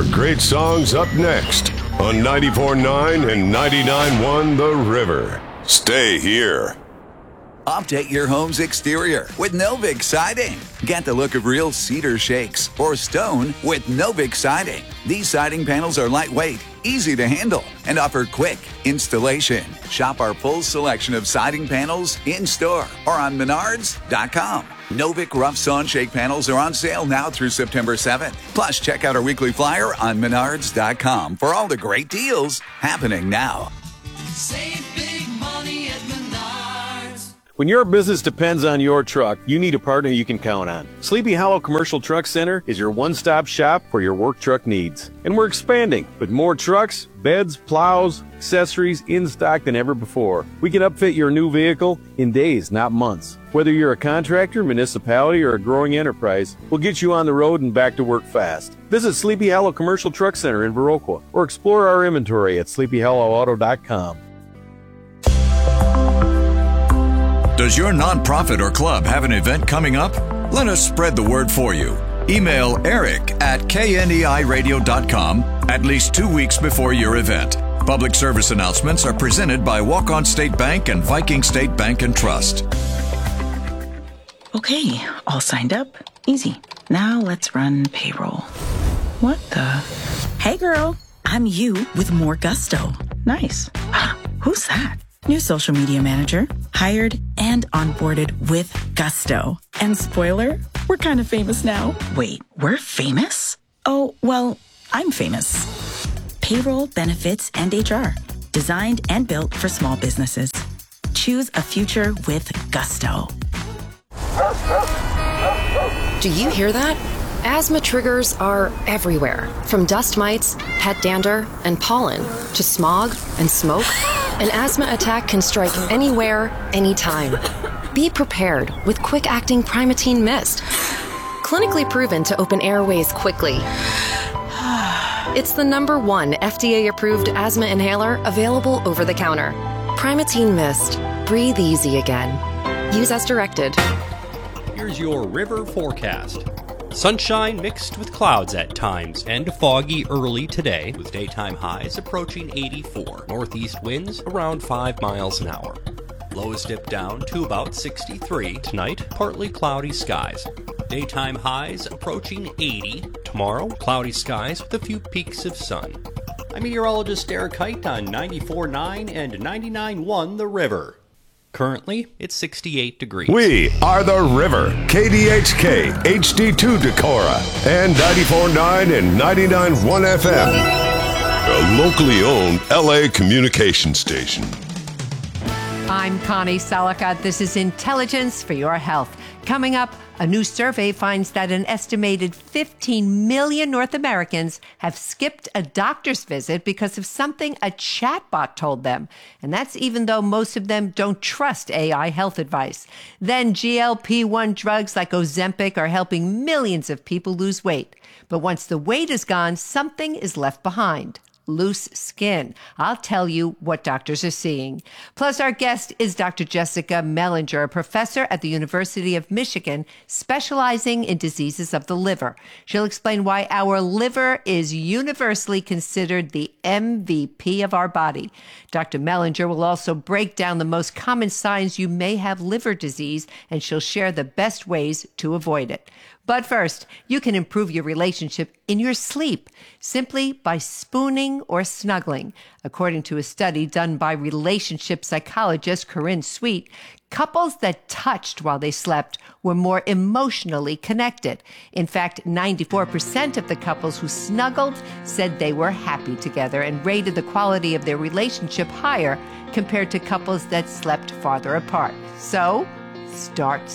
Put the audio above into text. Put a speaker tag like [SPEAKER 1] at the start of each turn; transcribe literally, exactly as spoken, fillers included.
[SPEAKER 1] More great songs up next on ninety-four point nine and ninety-nine point one The River. Stay here.
[SPEAKER 2] Update your home's exterior with Novik Siding. Get the look of real cedar shakes or stone with Novik Siding. These siding panels are lightweight, easy to handle, and offer quick installation. Shop our full selection of siding panels in-store or on menards dot com. Novik Rough Sawn Shake panels are on sale now through September seventh. Plus, check out our weekly flyer on menards dot com for all the great deals happening now.
[SPEAKER 3] Save big money at Menards.
[SPEAKER 4] When your business depends on your truck, you need a partner you can count on. Sleepy Hollow Commercial Truck Center is your one-stop shop for your work truck needs. And we're expanding with more trucks, beds, plows, accessories in stock than ever before. We can upfit your new vehicle in days, not months. Whether you're a contractor, municipality, or a growing enterprise, we'll get you on the road and back to work fast. Visit Sleepy Hollow Commercial Truck Center in Viroqua or explore our inventory at sleepy hollow auto dot com.
[SPEAKER 5] Does your nonprofit or club have an event coming up? Let us spread the word for you. Email Eric at K N E I radio dot com at least two weeks before your event. Public service announcements are presented by Walk-On State Bank and Viking State Bank and Trust.
[SPEAKER 6] Okay, all signed up. Easy. Now let's run payroll. What the? Hey girl, I'm you with more gusto. Nice. Who's that? New social media manager, hired and onboarded with gusto. And spoiler, we're kind of famous now. Wait, we're famous? Oh, well, I'm famous. Payroll, benefits, and H R. Designed and built for small businesses. Choose a future with gusto.
[SPEAKER 7] Do you hear that? Asthma triggers are everywhere, from dust mites, pet dander, and pollen, to smog and smoke. An asthma attack can strike anywhere, anytime. Be prepared with quick-acting Primatene Mist. Clinically proven to open airways quickly. It's the number one F D A-approved asthma inhaler available over the counter. Primatene Mist. Breathe easy again. Use as directed.
[SPEAKER 8] Here's your river forecast. Sunshine mixed with clouds at times and foggy early today with daytime highs approaching eighty-four. Northeast winds around five miles an hour. Lows dip down to about sixty-three. Tonight, partly cloudy skies. Daytime highs approaching eighty. Tomorrow, cloudy skies with a few peaks of sun. I'm meteorologist Eric Height on ninety-four point nine and ninety-nine point one The River. Currently, it's sixty-eight degrees.
[SPEAKER 1] We are The River, K D H K, H D two Decorah, and ninety-four point nine and ninety-nine point one F M. A locally owned L A communication station.
[SPEAKER 9] I'm Connie Salikat. This is Intelligence for Your Health. Coming up, a new survey finds that an estimated fifteen million North Americans have skipped a doctor's visit because of something a chatbot told them. And that's even though most of them don't trust A I health advice. Then G L P one drugs like Ozempic are helping millions of people lose weight. But once the weight is gone, something is left behind. Loose skin. I'll tell you what doctors are seeing. Plus, our guest is Doctor Jessica Mellinger, a professor at the University of Michigan, specializing in diseases of the liver. She'll explain why our liver is universally considered the M V P of our body. Doctor Mellinger will also break down the most common signs you may have liver disease, and she'll share the best ways to avoid it. But first, you can improve your relationship in your sleep simply by spooning or snuggling. According to a study done by relationship psychologist Corinne Sweet, couples that touched while they slept were more emotionally connected. In fact, ninety-four percent of the couples who snuggled said they were happy together and rated the quality of their relationship higher compared to couples that slept farther apart. So, start